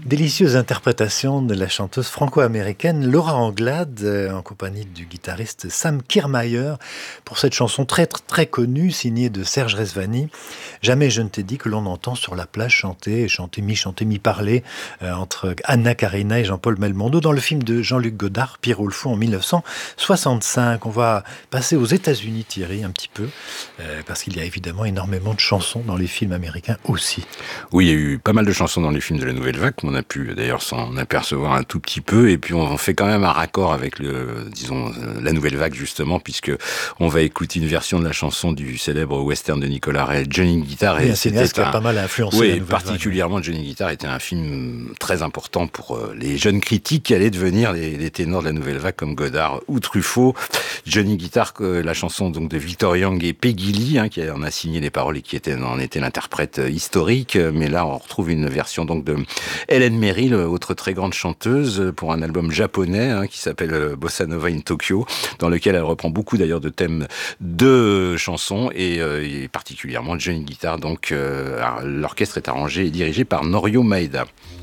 Délicieuse interprétation de la chanteuse franco-américaine Laura Anglade en compagnie du guitariste Sam Kirmayer pour cette chanson très connue signée de Serge Rezvani. Jamais je ne t'ai dit que l'on entend sur la plage chanter, mi-parler entre Anna Karina et Jean-Paul Belmondo dans le film de Jean-Luc Godard, Pierrot le Fou en 1965. On va passer aux États-Unis, Thierry, un petit peu, parce qu'il y a évidemment énormément de chansons dans les films américains aussi. Oui, il y a eu pas mal de chansons dans les films de la Nouvelle Vague, on a pu d'ailleurs s'en apercevoir un tout petit peu, et puis on fait quand même un raccord avec la Nouvelle Vague justement, puisque on va écouter une version de la chanson du célèbre western de Nicolas Ray, Johnny Guitar. Oui, un cinéaste qui a pas mal influencé la Nouvelle particulièrement Vague. Johnny Guitar était un film très important pour les jeunes critiques qui allaient devenir les ténors de la Nouvelle Vague comme Godard ou Truffaut. Johnny Guitar, la chanson donc de Victor Young et Peggy Lee, qui en a signé les paroles et qui en était l'interprète historique, mais là on retrouve une version donc de Helen Merrill, autre très grande chanteuse, pour un album japonais qui s'appelle Bossa Nova in Tokyo, dans lequel elle reprend beaucoup d'ailleurs de thèmes de chansons et particulièrement Johnny Guitar. Donc l'orchestre est arrangé et dirigé par Norio Maeda.